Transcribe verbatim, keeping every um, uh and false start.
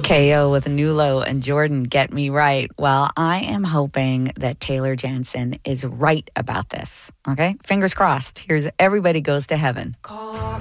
K O with Nulo and Jordan, Get Me Right. Well, I am hoping that Taylor Jansen is right about this. Okay? Fingers crossed. Here's Everybody Goes to Heaven. Call